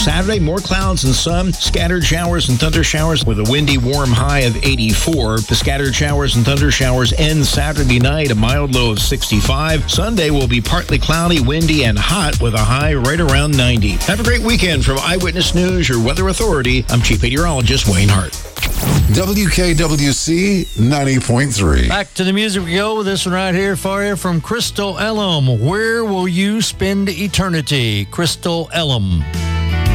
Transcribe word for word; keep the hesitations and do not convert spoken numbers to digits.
Saturday, more clouds and sun, scattered showers and thunder showers with a windy, warm high of eighty-four. The scattered showers and thunder showers end Saturday night, a mild low of sixty-five. Sunday will be partly cloudy, windy, and hot with a high right around ninety. Have a great weekend. From Eyewitness News, your weather authority, I'm Chief Meteorologist Wayne Hart. W K W C ninety point three. Back to the music we go with this one right here for you from Crystal Ellum. Where will you spend eternity? Crystal Ellum.